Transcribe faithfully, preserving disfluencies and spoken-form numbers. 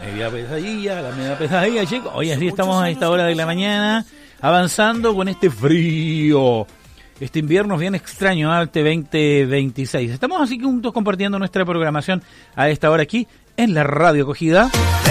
Media pesadilla, la media pesadilla, chicos. Oye, así estamos a esta hora de la mañana, avanzando con este frío. Este invierno es bien extraño, ¿eh? Este veinte veintiséis. Estamos así juntos compartiendo nuestra programación a esta hora aquí en la Radio Acogida.